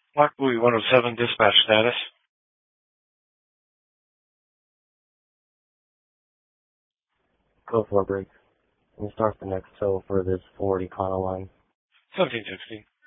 Black Buoy 107, dispatch status. Go for a break. And start the next tow for this 40 Econoline. 1716.